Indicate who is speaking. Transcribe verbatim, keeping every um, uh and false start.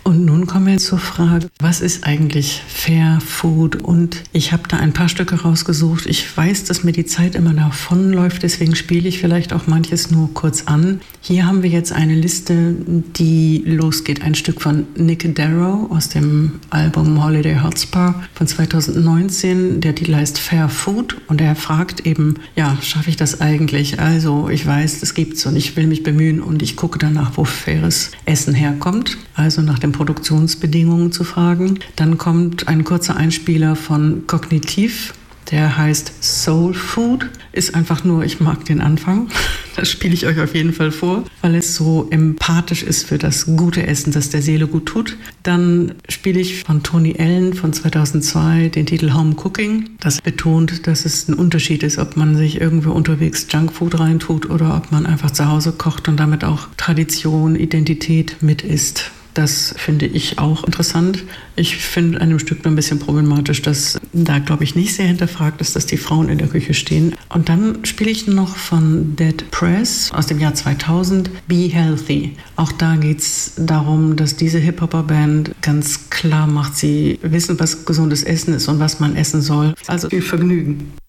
Speaker 1: Und nun kommen wir zur Frage, was ist eigentlich Fair Food? Und ich habe da ein paar Stücke rausgesucht. Ich weiß, dass mir die Zeit immer davonläuft, deswegen spiele ich vielleicht auch manches nur kurz an. Hier haben wir jetzt eine Liste, die losgeht. Ein Stück von Nick Darrow aus dem Album Holiday Hot Spa von zweitausendneunzehn. Der Titel heißt Fair Food und er fragt eben, ja, schaffe ich das eigentlich? Also ich weiß, es gibt's und ich will mich bemühen und ich gucke danach, wo faires Essen herkommt. Also nach den Produktionsbedingungen zu fragen. Dann kommt ein kurzer Einspieler von Kognitiv. Der heißt Soul Food, ist einfach nur, ich mag den Anfang. Das spiele ich euch auf jeden Fall vor, weil es so empathisch ist für das gute Essen, das der Seele gut tut. Dann spiele ich von Tony Allen von zweitausendzwei den Titel Home Cooking. Das betont, dass es ein Unterschied ist, ob man sich irgendwo unterwegs Junkfood reintut oder ob man einfach zu Hause kocht und damit auch Tradition, Identität mit isst. Das finde ich auch interessant. Ich finde an dem Stück nur ein bisschen problematisch, dass da, glaube ich, nicht sehr hinterfragt ist, dass die Frauen in der Küche stehen. Und dann spiele ich noch von Dead Press aus dem Jahr zweitausend, Be Healthy. Auch da geht es darum, dass diese Hip-Hopper-Band ganz klar macht, sie wissen, was gesundes Essen ist und was man essen soll. Also viel Vergnügen.